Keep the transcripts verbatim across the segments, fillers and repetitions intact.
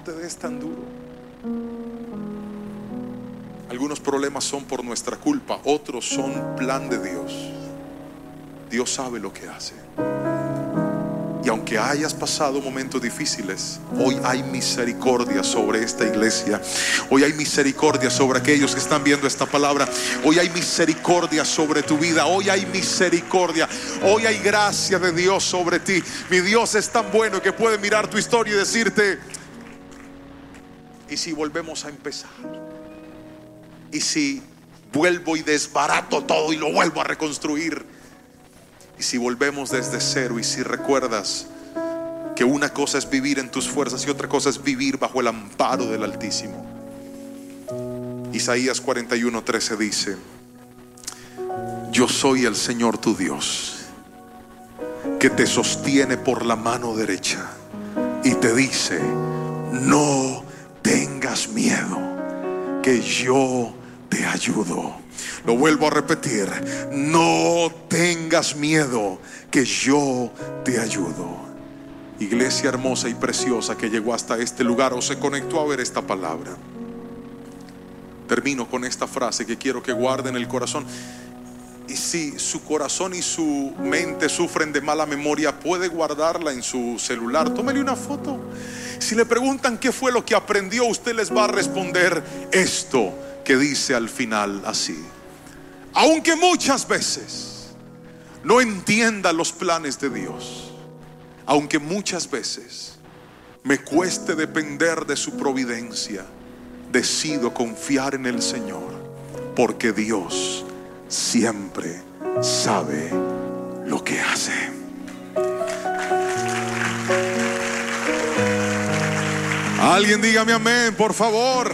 te des tan duro. Algunos problemas son por nuestra culpa, otros son plan de Dios. Dios sabe lo que hace. Y aunque hayas pasado momentos difíciles, hoy hay misericordia sobre esta iglesia. Hoy hay misericordia sobre aquellos que están viendo esta palabra. Hoy hay misericordia sobre tu vida. Hoy hay misericordia. Hoy hay gracia de Dios sobre ti. Mi Dios es tan bueno que puede mirar tu historia y decirte: ¿y si volvemos a empezar? ¿Y si vuelvo y desbarato todo y lo vuelvo a reconstruir? Y si volvemos desde cero, y si recuerdas que una cosa es vivir en tus fuerzas y otra cosa es vivir bajo el amparo del Altísimo. Isaías cuarenta y uno, trece dice: yo soy el Señor tu Dios, que te sostiene por la mano derecha y te dice: no tengas miedo, que yo te ayudo. Lo vuelvo a repetir: no tengas miedo, que yo te ayudo. Iglesia hermosa y preciosa que llegó hasta este lugar o se conectó a ver esta palabra, termino con esta frase que quiero que guarden en el corazón. Y si su corazón y su mente sufren de mala memoria, puede guardarla en su celular. Tómele una foto. Si le preguntan qué fue lo que aprendió, usted les va a responder esto que dice al final así: aunque muchas veces no entienda los planes de Dios, aunque muchas veces me cueste depender de su providencia, decido confiar en el Señor, porque Dios siempre sabe lo que hace. Alguien dígame amén, por favor.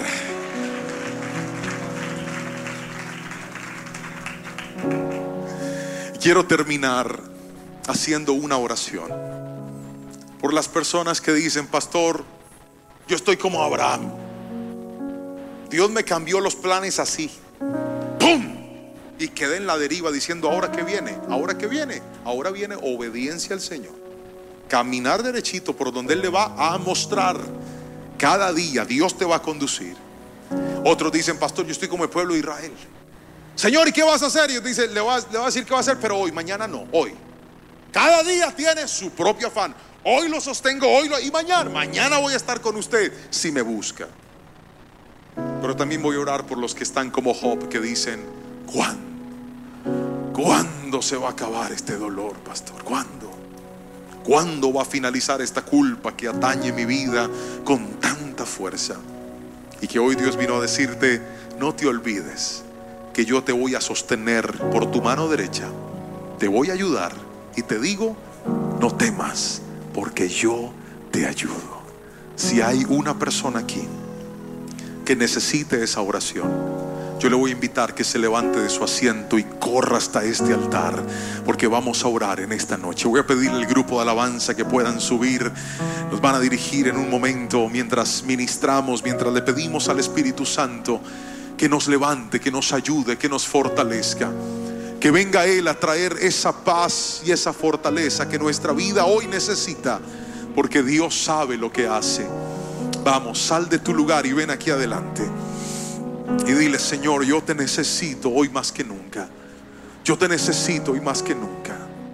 Quiero terminar haciendo una oración por las personas que dicen: pastor, yo estoy como Abraham. Dios me cambió los planes así, ¡pum! Y quedé en la deriva diciendo: ¿ahora qué viene? ¿Ahora qué viene? Ahora viene obediencia al Señor. Caminar derechito por donde Él le va a mostrar. Cada día Dios te va a conducir. Otros dicen: pastor, yo estoy como el pueblo de Israel. Señor, ¿y qué vas a hacer? Y Dios dice: le va, le va a decir qué va a hacer, pero hoy, mañana no, hoy. Cada día tiene su propio afán. Hoy lo sostengo, hoy lo, y mañana, mañana voy a estar con usted si me busca. Pero también voy a orar por los que están como Job, que dicen: ¿cuándo? ¿Cuándo se va a acabar este dolor, pastor? ¿Cuándo? ¿Cuándo va a finalizar esta culpa que atañe mi vida con tanta fuerza? Y que hoy Dios vino a decirte: no te olvides que yo te voy a sostener por tu mano derecha, te voy a ayudar, y te digo: no temas, porque yo te ayudo. Si hay una persona aquí que necesite esa oración, yo le voy a invitar que se levante de su asiento y corra hasta este altar, porque vamos a orar en esta noche. Voy a pedirle al grupo de alabanza que puedan subir. Nos van a dirigir en un momento mientras ministramos, mientras le pedimos al Espíritu Santo que nos levante, que nos ayude, que nos fortalezca. Que venga Él a traer esa paz y esa fortaleza que nuestra vida hoy necesita, porque Dios sabe lo que hace. Vamos, sal de tu lugar y ven aquí adelante y dile: Señor, yo te necesito hoy más que nunca. Yo te necesito hoy más que nunca.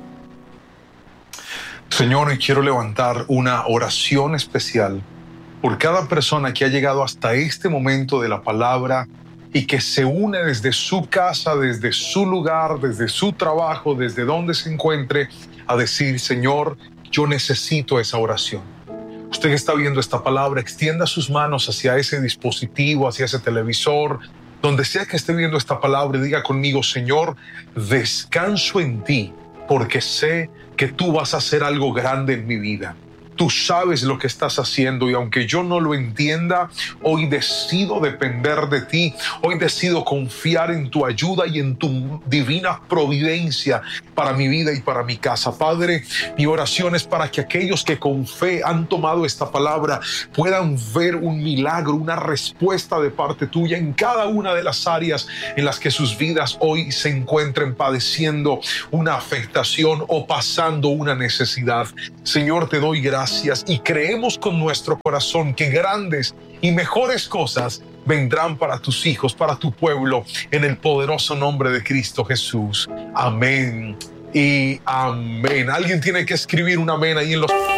Señor, y quiero levantar una oración especial por cada persona que ha llegado hasta este momento de la palabra y que se une desde su casa, desde su lugar, desde su trabajo, desde donde se encuentre, a decir: Señor, yo necesito esa oración. Usted que está viendo esta palabra, extienda sus manos hacia ese dispositivo, hacia ese televisor, donde sea que esté viendo esta palabra, y diga conmigo: Señor, descanso en ti, porque sé que tú vas a hacer algo grande en mi vida. Tú sabes lo que estás haciendo, y aunque yo no lo entienda, hoy decido depender de ti. Hoy decido confiar en tu ayuda y en tu divina providencia para mi vida y para mi casa. Padre, mi oración es para que aquellos que con fe han tomado esta palabra puedan ver un milagro, una respuesta de parte tuya en cada una de las áreas en las que sus vidas hoy se encuentren padeciendo una afectación o pasando una necesidad. Señor, te doy gracias gracias y creemos con nuestro corazón que grandes y mejores cosas vendrán para tus hijos, para tu pueblo, en el poderoso nombre de Cristo Jesús. Amén y amén. Alguien tiene que escribir un amén ahí en los